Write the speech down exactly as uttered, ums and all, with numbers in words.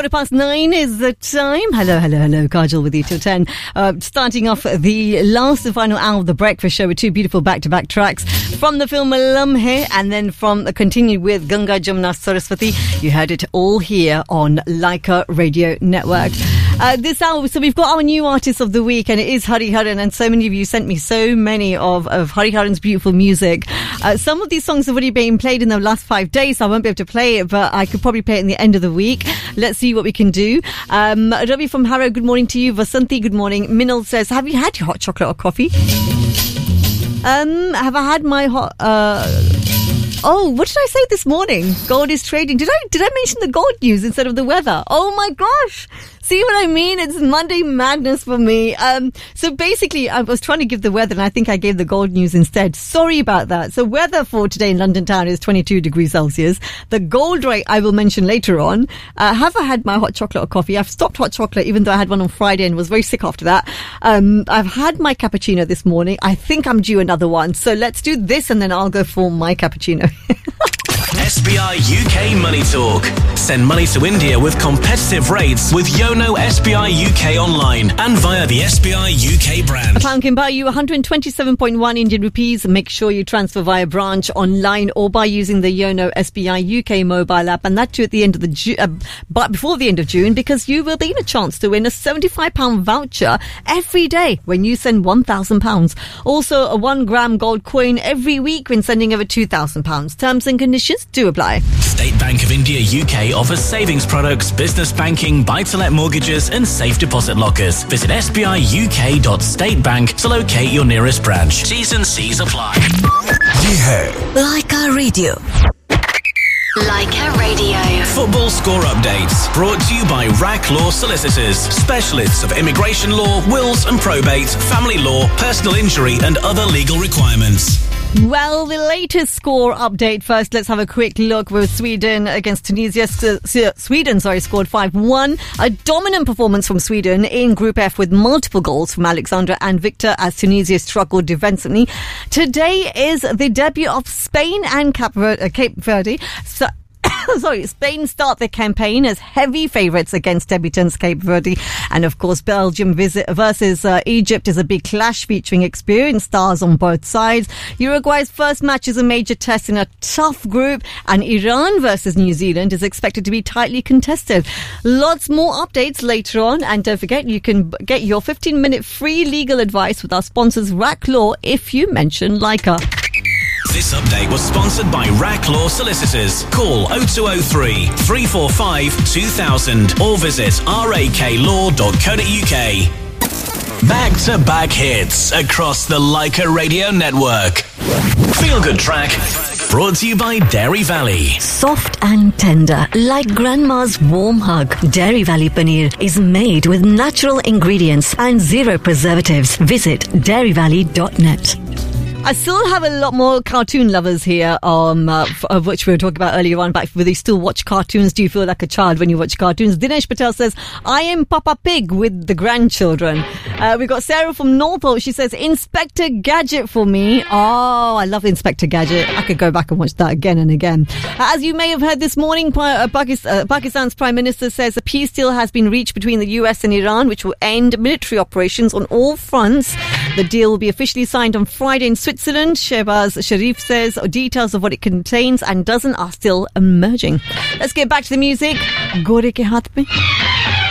Quarter past nine is the time. Hello, hello, hello. Kajal with you till ten. Uh, starting off the last and final hour of the breakfast show with two beautiful back-to-back tracks from the film Lamhe, and then from the continued with Ganga Jamuna Saraswati. You heard it all here on Laika Radio Network. Uh, this hour, so we've got our new artist of the week, and it is Hariharan, and so many of you sent me so many of, of Hariharan's beautiful music. Uh, some of these songs have already been played in the last five days, so I won't be able to play it, but I could probably play it in the end of the week. Let's see what we can do. Um, Ravi from Harrow, good morning to you. Vasanti, good morning. Minal says, have you had your hot chocolate or coffee? Um, have I had my hot... Uh, Oh, what did I say this morning? Gold is trading. Did I did I mention the gold news instead of the weather? Oh my gosh. See what I mean? It's Monday madness for me. Um, so basically, I was trying to give the weather, and I think I gave the gold news instead. Sorry about that. So weather for today in London town is twenty-two degrees Celsius. The gold rate I will mention later on. Uh, have I had my hot chocolate or coffee? I've stopped hot chocolate, even though I had one on Friday and was very sick after that. Um, I've had my cappuccino this morning. I think I'm due another one. So let's do this, and then I'll go for my cappuccino. S B I U K Money Talk. Send money to India with competitive rates with Yono S B I U K online and via the S B I U K brand. A pound can buy you one hundred twenty-seven point one Indian rupees. Make sure you transfer via branch, online, or by using the Yono S B I U K mobile app, and that too at the end of the Ju- uh, but before the end of June, because you will be in a chance to win a seventy-five pound voucher every day when you send one thousand pounds. Also, a one gram gold coin every week when sending over two thousand pounds. Terms and conditions do apply. State Bank of India U K offers savings products, business banking, buy-to-let mortgages and safe deposit lockers. Visit s b i u k dot state bank to locate your nearest branch. T's and C's apply. Ye hai Laika Radio. Laika Radio. Football score updates brought to you by R A C Law Solicitors, specialists of immigration law, wills and probate, family law, personal injury and other legal requirements. Well, the latest score update first. Let's have a quick look with Sweden against Tunisia. Sweden, sorry, scored five one. A dominant performance from Sweden in Group F with multiple goals from Alexandra and Victor as Tunisia struggled defensively. Today is the debut of Spain and Cape Verde. Cape Verde. So Sorry, Spain start their campaign as heavy favourites against debutants Cape Verde. And of course, Belgium visit versus uh, Egypt is a big clash featuring experienced stars on both sides. Uruguay's first match is a major test in a tough group. And Iran versus New Zealand is expected to be tightly contested. Lots more updates later on. And don't forget, you can get your fifteen minute free legal advice with our sponsors R A C Law if you mention Laika. This update was sponsored by R A C Law Solicitors. Call oh two oh three, three four five, two thousand or visit r a k law dot co dot u k. Back-to-back hits across the Laika Radio Network. Feel Good Track, brought to you by Dairy Valley. Soft and tender, like grandma's warm hug. Dairy Valley Paneer is made with natural ingredients and zero preservatives. Visit dairy valley dot net. I still have a lot more cartoon lovers here, um, uh, f- of which we were talking about earlier on, but whether you still watch cartoons, do you feel like a child when you watch cartoons? Dinesh Patel says, I am Papa Pig with the grandchildren. Uh, we've got Sarah from Northolt. She says, Inspector Gadget for me. Oh, I love Inspector Gadget. I could go back and watch that again and again. Uh, as you may have heard this morning, uh, Pakistan, uh, Pakistan's Prime Minister says a peace deal has been reached between the U S and Iran, which will end military operations on all fronts. The deal will be officially signed on Friday in Switzerland. Shehbaz Sharif says details of what it contains and doesn't are still emerging. Let's get back to the music. Gore ke haath mein.